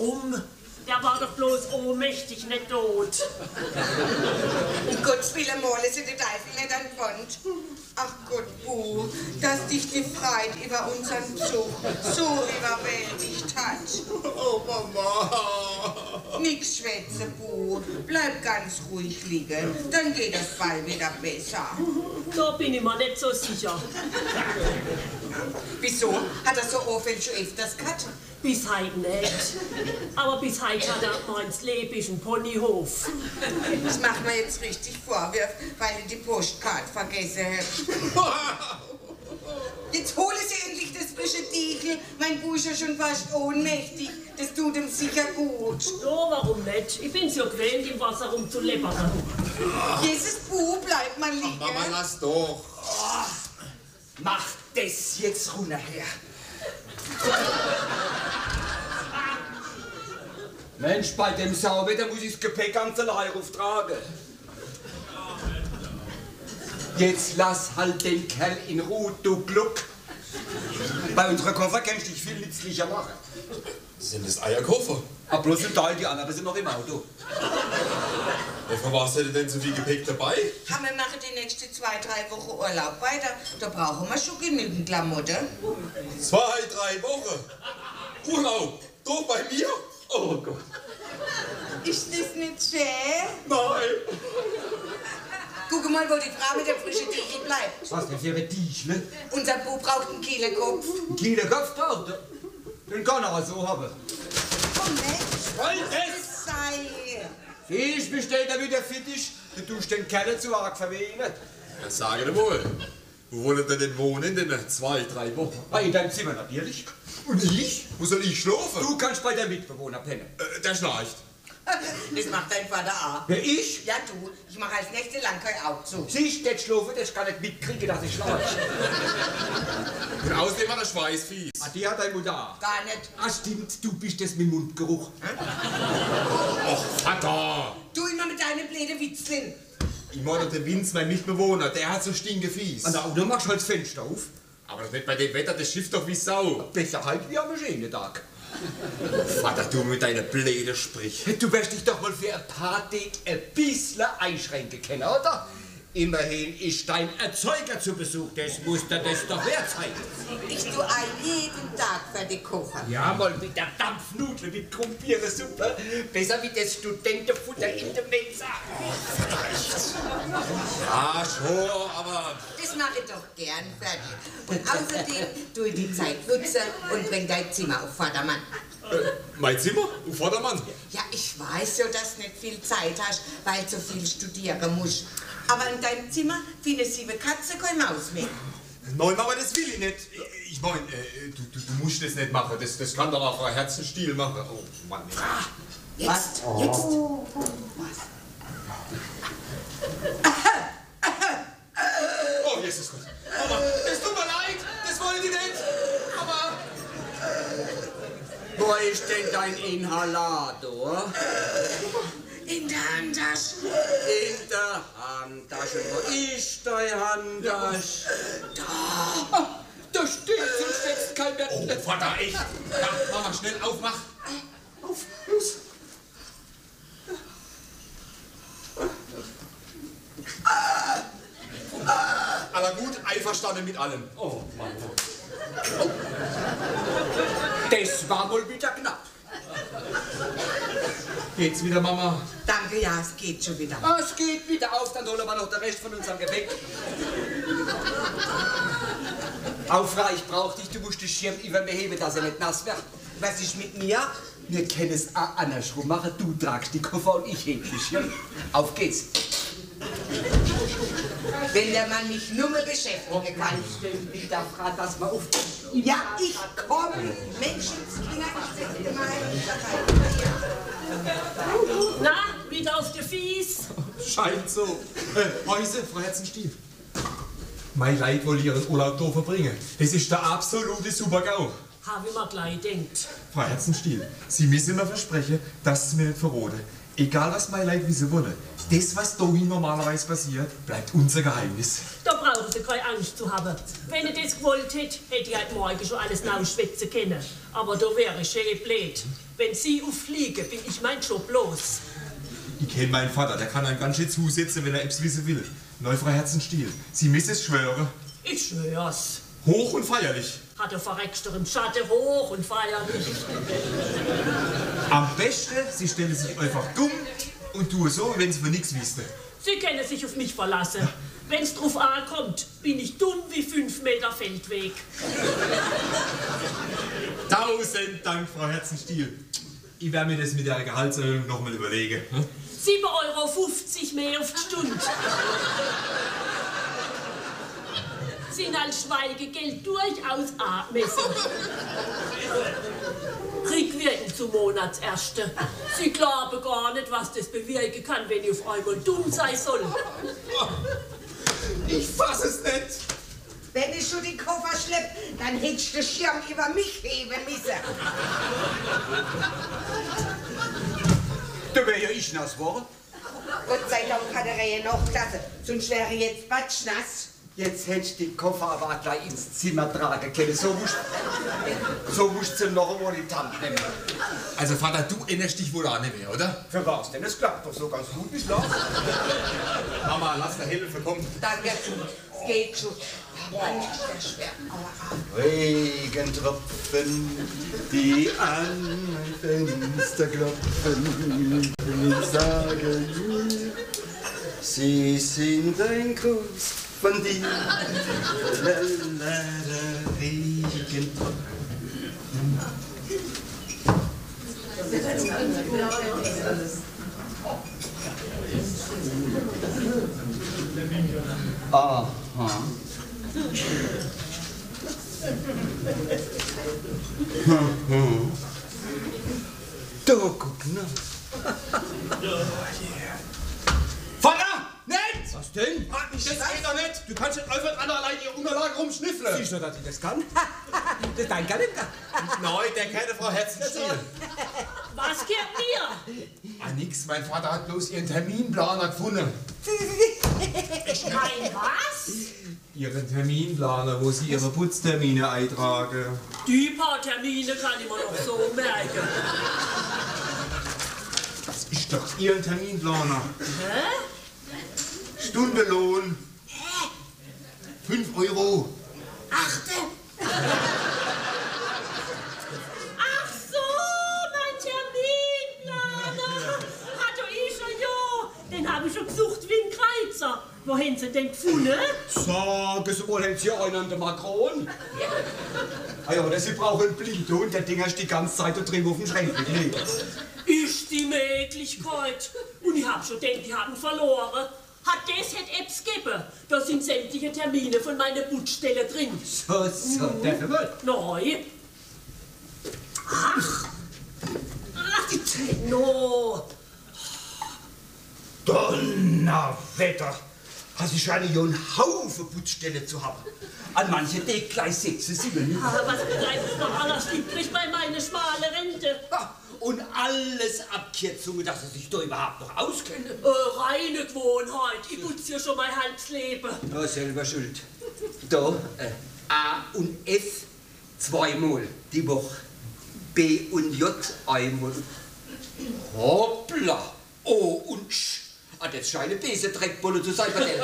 Warum? Der war doch bloß ohnmächtig, nicht tot. Um Gottes Willen, malen Sie den Teufel nicht an die Wand. Ach Gott, Bu, dass dich die Freude über unseren Besuch so überwältigt hat. Oh, Mama. Nix schwätze, Bu. Bleib ganz ruhig liegen, dann geht das bald wieder besser. Da bin ich mir nicht so sicher. Wieso? Hat er so oft schon öfters gehabt? Bis heute nicht. Aber bis heute hat er meins Leben ist ein Ponyhof. Das macht mir jetzt richtig Vorwurf, weil ich die Postkarte vergessen habe. Jetzt hole Sie endlich das frische Diegel. Mein Bu ist ja schon fast ohnmächtig. Das tut ihm sicher gut. Ja, warum nicht? Ich bin's ja gewöhnt, im Wasser rumzuleppern. Jesus Bu, bleib mal liegen. Mama, lass doch. Mach das jetzt runter her. Mensch, bei dem Sauwetter muss ich das Gepäck ganz allein auftragen. Jetzt lass halt den Kerl in Ruhe, du Gluck. Bei unserer Koffer kannst du dich viel nützlicher machen. Sind das Eierkoffer? Aber bloß ein Teil, die anderen sind noch im Auto. Für was hätte denn so viel Gepäck dabei? Wir machen die nächsten 2, 3 Wochen Urlaub weiter. Da brauchen wir schon genügend Klamotten. 2, 3 Wochen. Urlaub. Doch bei mir? Oh Gott. Ist das nicht schön? Nein. Guck mal, wo die Frau mit dem frischen Diegel bleibt. Was denn für ein Diegel? Unser Bu braucht einen Kielerkopf. Ein Kieler Kopf braucht er. Den kann er auch so haben. Komm, Mensch. Das sei. Ich bestell da wieder für dich. Du tust den Kerl zu arg verwehen. Ja, sage dir wohl. Wo wollt ihr denn wohnen in den 2, 3 Wochen? In deinem Zimmer natürlich. Und ich? Wo soll ich schlafen? Du kannst bei der Mitbewohner pennen. Der schnarcht. Das macht dein Vater auch. Wer ich? Ja, du. Ich mache als nächste lang kein Auge zu. Siehst du, der schlafen, das kann nicht mitkriegen, dass ich schlafe. Und außerdem hat er Schweißfies. Ah, die hat deine Mutter auch. Gar nicht. Ah, stimmt, du bist das mit Mundgeruch. Och, Vater. Du immer mit deinen blöden Witzeln. Ich meine, der Vince, mein Mitbewohner, der hat so stinkefies. An der Auto machst du halt das Fenster auf. Aber das nicht bei dem Wetter, das schifft doch wie Sau. Besser halt wie am Maschinentag. Vater, du mit deiner blöde Sprich. Du wirst dich doch mal für ein paar Tage ein bisschen einschränken können, oder? Immerhin ist dein Erzeuger zu Besuch, das muss dir das doch wert sein. Ich tue auch jeden Tag für die kochen. Ja, mal mit der Dampfnudel mit Krumpierensuppe. Besser wie das Studentenfutter in der Mensa. Ja, schon, aber... Das mache ich doch gern fertig. Und außerdem tue ich die Zeit nutzen und bring dein Zimmer auf Vordermann. Mein Zimmer? Vordermann? Ja, ich weiß ja, dass du nicht viel Zeit hast, weil du so viel studieren musst. Aber in deinem Zimmer finden 7 Katzen kein Maus mehr. Nein, Mama, das will ich nicht. Ich meine, du musst das nicht machen. Das kann doch auch ein Herzenstiel machen. Oh, Mann. Jetzt, jetzt. Was? Oh, Jesus Gott. Mama, es tut mir leid. Das wollte ich nicht. Aber... Wo ist denn dein Inhalator? In der Handtasche. In der Handtasche. Wo ist deine Handtasche? Da! Da steht, sonst wächst kein mehr. Oh, Vater, echt. Ja, Mama, schnell aufmach. Auf, los. Aber gut, einverstanden mit allem. Oh, Mann. Das war wohl wieder knapp. Geht's wieder, Mama? Danke, ja, es geht schon wieder. Ah, es geht wieder auf, dann holen wir noch den Rest von unserem Gepäck. Aufra, ich brauch dich, du musst den Schirm über mir heben, dass er nicht nass wird. Was ist mit mir? Wir können es auch andersrum machen, du tragst die Koffer und ich hebe den Schirm. Auf geht's. Wenn der Mann mich nur mehr beschäftigen kann. Wieder fragt, dass wir auf... Ja, ich komme. Menschenskinder, ich setze mal Na, wieder auf der Fies? Scheint so. Häuse, Frau Herzenstiel. Mein Leid will Ihren Urlaub hier verbringen. Das ist der absolute Super-GAU. Habe ich mir gleich gedacht. Frau Herzenstiel, Sie müssen mir versprechen, dass Sie mir nicht verraten. Egal, was mein Leid wissen wolle. Das, was hier normalerweise passiert, bleibt unser Geheimnis. Da brauchen Sie keine Angst zu haben. Wenn ich das gewollt hätte, hätte ich heute Morgen schon alles nachschwätzen können. Aber da wäre ich schön blöd. Wenn Sie auffliegen, bin ich mein Job los. Ich kenne meinen Vater, der kann einem ganz schön zusetzen, wenn er etwas wissen will. Neufrau Herzenstiel, Sie müssen es schwören. Ich schwör's. Hoch und feierlich. Hat der Verreckster im Schatten hoch und feierlich. Am besten, Sie stellen sich einfach dumm und tun so, wenn Sie von nichts wissen. Sie können sich auf mich verlassen. Wenn's drauf ankommt, bin ich dumm wie 5 Meter Feldweg. 1000 Dank, Frau Herzenstiel. Ich werde mir das mit der Gehaltserhöhung noch mal überlegen. 7,50 € mehr auf die Stunde. Sind als Schweigegeld durchaus angemessen. Rückwirkend zum Monatsersten. Sie glauben gar nicht, was das bewirken kann, wenn ich auf einmal dumm sein soll. Ich fass es nicht. Wenn ich schon den Koffer schlepp, dann hättest du den Schirm über mich heben müssen. Da wär ja ich nass geworden. Gott sei Dank hat der Reihe noch Klasse, sonst wäre jetzt batschnass. Jetzt hättest du den Koffer aber gleich ins Zimmer tragen können. So musst du noch einmal in die Hand nehmen. Also Vater, du erinnerst dich wohl auch nicht mehr, oder? Für was denn? Es klappt doch so ganz gut bislang. Mama, lass der Hilfe kommen. Danke, es geht schon. Mann, ist das schwer. Aua. Regentropfen, die an mein Fenster klopfen. Ich sage mir, sie sind ein Kuss von dir. Regentropfen. Aha. Da guck na. Vater! Nicht! Was denn? Das geht doch nicht! Du kannst nicht einfach an allein die Unterlage rumschnüffeln! Siehst du, dass ich das kann? Das ist dein Kalender. Nein, der kennt Frau Herzenstiel. Was gehört mir? Ah, nix, mein Vater hat bloß ihren Terminplaner gefunden. Nein, was? Ihren Terminplaner, wo Sie Ihre Putztermine eintragen. Die paar Termine kann ich mir noch so merken. Das ist doch Ihr Terminplaner. Hä? Stundenlohn. 5 €. Achte! Ach so, mein Terminplaner! Hat doch ich schon, ja! Den habe ich schon gesucht wie ein Kreuzer. Wo haben Sie den gefunden? Sagen Sie wohl, haben Sie einen an der Macron? Ah ja, oder Sie brauchen einen Blinton, der Ding hast die ganze Zeit da drin auf dem Schränkchen gelegt. Ist die Möglichkeit. Und ich habe schon gedacht, die haben verloren. Hat das hätte Apps gegeben. Da sind sämtliche Termine von meiner Putzstelle drin. So, der wohl. Neu. Ach, die Tenno. Donnerwetter! Hast du schon einen Haufen Putzstellen zu haben? An manche Tag gleich 6, 7. Aber was bleibt noch alles übrig bei meiner schmalen Rente? Und alles Abkürzungen, dass sie sich da überhaupt noch auskennen. Reine Gewohnheit. Ich putze ja schon mein halbes Leben. Ja, selber schuld. Da, A und F zweimal die Woche. B und J einmal. Hoppla! O und Sch. Ah, das scheint böse Dreckbulle zu sein bei denen.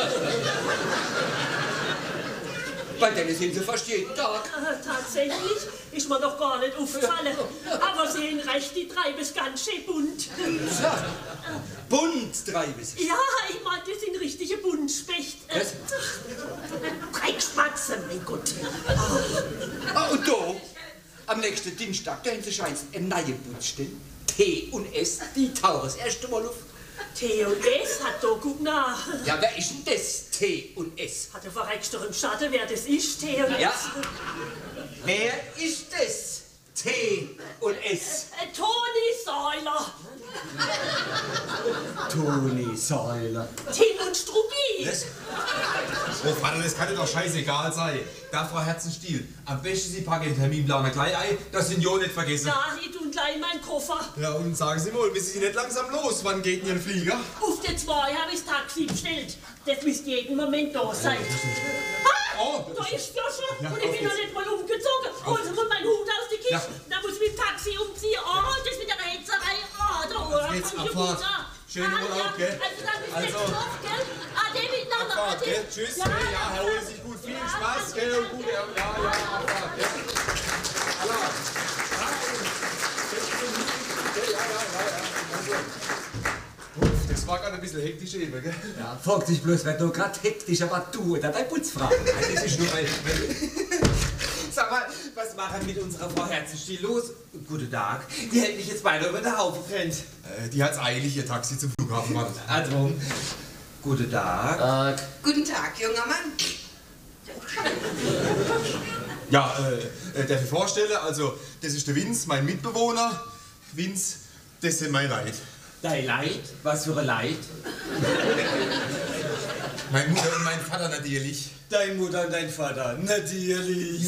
Bei denen sind sie fast jeden Tag. Tatsächlich ist mir doch gar nicht aufgefallen. Aber sie haben recht, die treiben es ganz schön bunt. Ja, bunt treiben sie. Ja, ich meine, das sind richtige Buntspecht. Was? Dreckspatzen, mein Gott. Ah, und da, am nächsten Dienstag, da haben sie scheint eine neue Putzstelle. T und S, die tauchen das erste Mal auf. T und S hat da gut nach. Ja, wer ist denn das T und S? Hat der verreckst doch im Schatten, wer das ist, T und Ja. S. Wer ist das T und S? Toni Säuler. Toni Säuler. Tim und Struppi. Oh Vater, das kann dir doch scheißegal sein. Da, Frau Herzenstiel, am besten Sie packen den Terminplaner gleich ein, das sind ja nicht vergessen. Ja, ich tue gleich meinen Koffer. Ja, und sagen Sie mal, wissen Sie nicht langsam los, wann geht denn Ihr Flieger? Auf der 2 habe ich das Taxi bestellt. Das müsste jeden Moment da sein. Oh, Da ist ja schon. Ja, Und ich bin auf noch nicht mal umgezogen. Holen Sie mal meinen Hut aus der Kiste. Ja. Da muss ich mit dem Taxi umziehen. Oh, das wird geht's, Abfahrt. Schönen Urlaub, gell? Also, Ade miteinander. Abfahrt, gell? Tschüss, Ja, ja, erholen sich gut, viel Spaß, gell? Und gute, ja, Abfahrt, gell? Das war gerade ein bisschen hektisch eben, gell? Ja, fragt sich bloß, wer da gerade hektisch, aber du oder dein Putzfrau. Das ist nur Sag mal, was machen mit unserer Frau Herzenstiel los? Guten Tag. Die hält mich jetzt beinahe über den Haufen brennt. Die hat's eilig, ihr Taxi zum Flughafen wartet. Also, guten Tag. Guten Tag, junger Mann. Ja, darf ich vorstellen, also, das ist der Vince, mein Mitbewohner. Vince, das sind mein Leid. Dein Leid? Was für ein Leid? Meine Mutter und mein Vater natürlich. Deine Mutter und dein Vater, natürlich.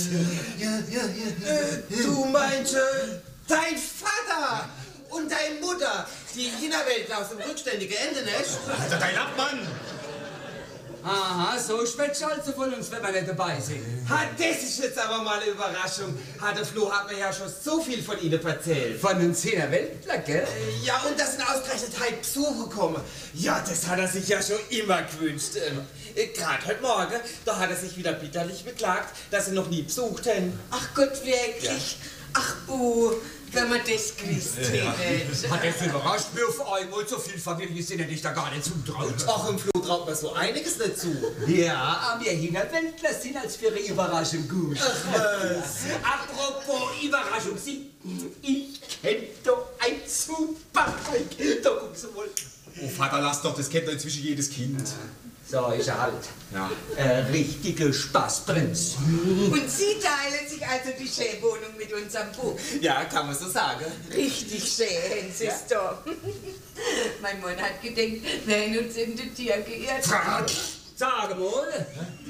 Du meinst, dein Vater und deine Mutter, die China-Welt aus dem rückständigen Ende, nicht? Alter, dein Abmann! Aha, so schwätzt also von uns, wenn wir nicht dabei sind. Ha, das ist jetzt aber mal eine Überraschung. Der Flo hat mir ja schon so viel von Ihnen erzählt. Von uns 10er Weltler, gell? Ja, und dass ein ausgerechnet heute Besucher kommen. Ja, das hat er sich ja schon immer gewünscht. Gerade heute Morgen, da hat er sich wieder bitterlich beklagt, dass er noch nie besucht haben. Ach Gott, wirklich? Ach, wenn man das gewusst hätte. Hat das überrascht mir auf einmal, so viel Familie sind ja nicht da gar nicht zutraut. Ach, im Flo traut man so einiges nicht zu. Ja, aber wir Hinterwäldler sind als für eine Überraschung gut. Ach was. Apropos Überraschung, ich kenne doch ein super Trick. Da guckst du mal. Oh Vater, lass doch, das kennt doch inzwischen jedes Kind. So ist er halt. Ja. Richtige Spaßprinz. Und Sie teilen sich also die Schäwohnung mit unserem Bub. Ja, kann man so sagen. Richtig schön, es ist doch. Mein Mann hat gedacht, wir haben uns in die Tier geirrt. Sag mal,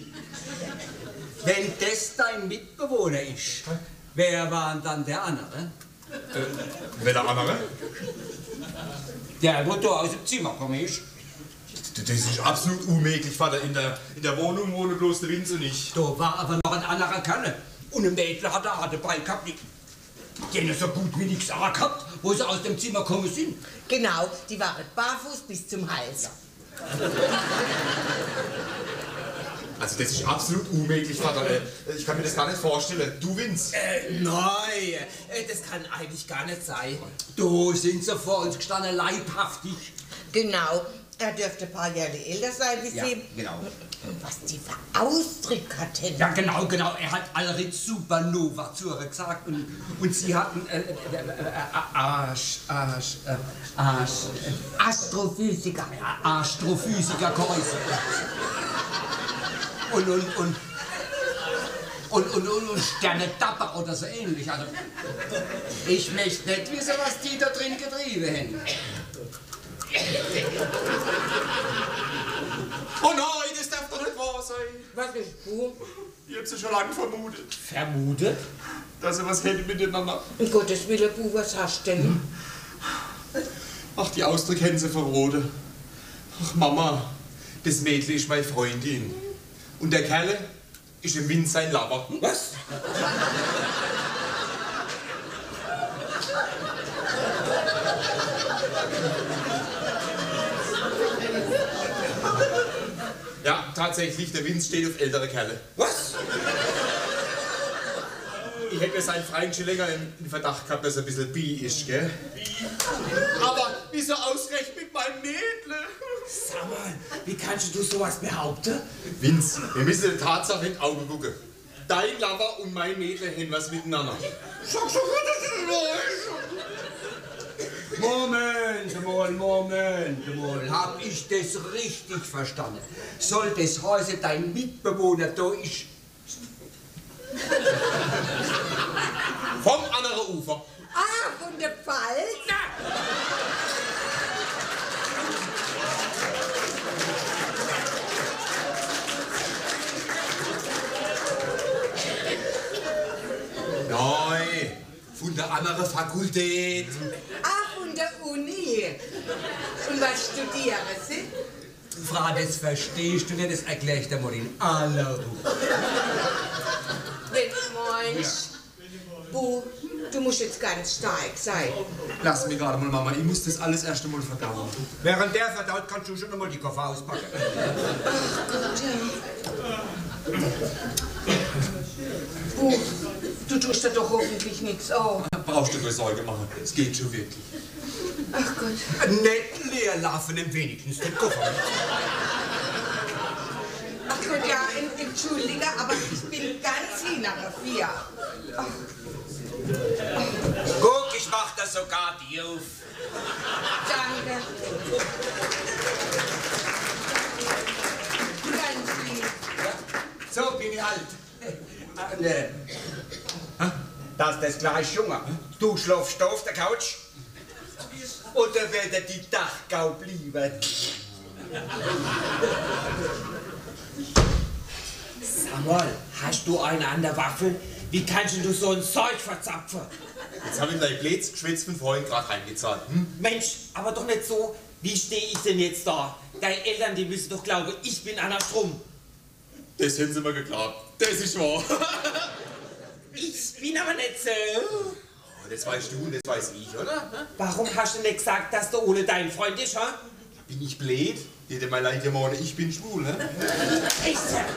wenn das dein Mitbewohner ist, wer war denn dann der andere? Wer der andere? Der, wo du aus dem Zimmer kommst. Das ist absolut unmöglich, Vater. In der Wohnung wohnen bloß der Vince und ich. Da war aber noch ein anderer Kerl. Und ein Mädchen hat er dabei gehabt. Die haben so gut wie nichts gehabt, wo sie aus dem Zimmer gekommen sind. Genau, die waren barfuß bis zum Hals. Also das ist absolut unmöglich, Vater. Ich kann mir das gar nicht vorstellen. Du, Vince. Nein, das kann eigentlich gar nicht sein. Da sind sie vor uns gestanden, leibhaftig. Genau, er dürfte ein paar Jahre älter sein wie Ja, Sie. genau. Und was die für Ausdruck hatten. Ja, genau. Er hat Alrid Supernova zu ihr gesagt und sie hatten Astrophysiker. Astrophysiker Käuse. Und Sterne Dapper oder so ähnlich. Also, ich möchte nicht wissen, was die da drin getrieben haben. Oh nein, das darf doch nicht wahr sein. Was ist du? Ich hab's ja schon lange vermutet, Vermutet? dass sie was hätten miteinander. Um Gottes Willen, Bu, was hast du denn? Ach, die Ausdrücke hätten sie verroten. Ach, Mama, das Mädchen ist meine Freundin. Und der Kerl ist im Vince sein Lover. Was? Ja, tatsächlich, der Vince steht auf ältere Kerle. Was? Ich hätte mir seinen Freund schon länger in Verdacht gehabt, dass er ein bisschen bi ist, gell? Aber wieso ausgerechnet mit meinem Mädle? Sag mal, wie kannst du sowas behaupten? Vince, wir müssen der Tatsache in die Augen gucken. Dein Lover und mein Mädle haben was miteinander. Moment mal. Hab ich das richtig verstanden? Soll das heißen, dein Mitbewohner da ist... Vom anderen Ufer. Ah, von der Pfalz? Nein, von der anderen Fakultät. Ah, von der Uni. Und was studieren Sie? Frau, das verstehst du nicht, das erkläre ich dir mal in aller Ruhe. Wenn du meinst, Bu, du musst jetzt ganz stark sein. Lass mich gerade mal, Mama. Ich muss das alles erst einmal verdauen. Während der verdaut, kannst du schon einmal die Koffer auspacken. Ach Gott, ja. Du tust da doch hoffentlich nichts auf. Brauchst du keine Sorge machen. Es geht schon wirklich. Ach Gott. Nicht leer laufen, im wenigstens den Koffer. Ach Gott, ja, entschuldige, aber ich bin ganz hintere 4. Guck, ich mach das sogar dir auf. Danke. Ganz lieb. So bin ich halt. Nee. Das ist das gleich, Junge. Du schläfst auf der Couch. Oder wird die Dachgau bleiben? Samuel, hast du eine an der Waffel? Wie kannst du so ein Zeug verzapfen? Jetzt habe ich gleich Blätz geschwitzt von vorhin gerade heimgezahlt. Mensch, aber doch nicht so. Wie stehe ich denn jetzt da? Deine Eltern, die müssen doch glauben, ich bin Anna Strum. Das hätten sie mir geglaubt. Das ist wahr. Ich bin aber nicht so. Oh, das weißt du und das weiß ich, oder? Warum hast du nicht gesagt, dass du ohne deinen Freund bist, ha? Bin ich blöd? Jeder mal leid morgen, ich bin schwul, ne? Echt?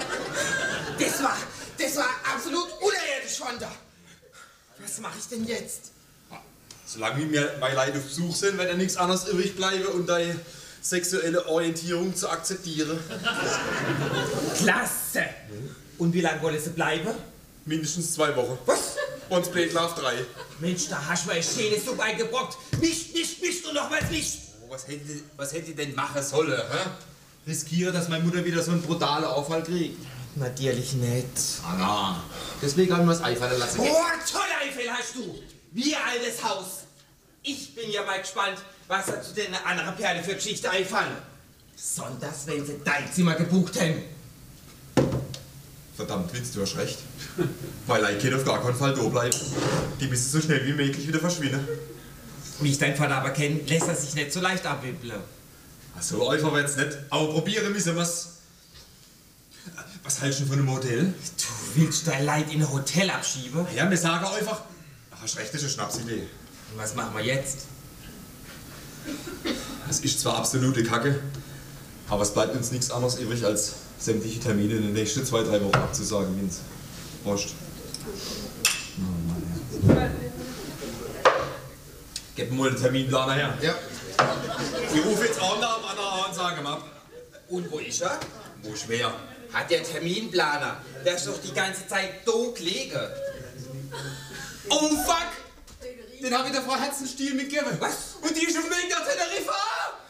Das war absolut unerirdisch von da. Was mache ich denn jetzt? Solange mir meine Leute auf Besuch sind, wird ja nichts anderes übrig bleiben und deine sexuelle Orientierung zu akzeptieren. Klasse! Und wie lange wollen sie bleiben? Mindestens 2 Wochen. Was? Und Blade Love 3. Mensch, da hast du mir eine schöne Suppe eingebrockt. Nicht und nochmals nicht. Oh, was hätte ich denn machen sollen, hä? Riskiere, dass meine Mutter wieder so einen brutalen Auffall kriegt. Natürlich nicht. Anna. Deswegen haben wir es einfallen lassen. Oh, tolle Eifel hast du! Wie ein altes Haus. Ich bin ja mal gespannt, was da zu den anderen Perle für Geschichte einfallen. Besonders, wenn sie dein Zimmer gebucht haben. Verdammt, Witz, du hast recht. Weil ein Kind auf gar keinen Fall da bleibt. Die müssen so schnell wie möglich wieder verschwinden. Wie ich deinen Vater aber kenne, lässt er sich nicht so leicht abwippeln. Ach, so einfach wird's nicht. Aber probieren müssen wir's. Was hältst du von einem Hotel? Du willst dein Leid in ein Hotel abschieben? Ja, wir sagen einfach. Ach, hast recht, das ist eine Schnapsidee. Und was machen wir jetzt? Es ist zwar absolute Kacke, aber es bleibt uns nichts anderes übrig, als sämtliche Termine in den nächsten 2-3 Wochen abzusagen, Vince. Prost. Oh Mann, ja. Gib mir mal den Terminplaner her. Ja. Ich rufe jetzt an da am anderen und sage ihm ab. Und wo ist er? Wo schwer? Hat der Terminplaner. Der ist doch die ganze Zeit do gelegen. Oh fuck! Den habe ich der Frau Herzenstiel mitgegeben. Was? Und die ist auf dem Weg nach Teneriffa!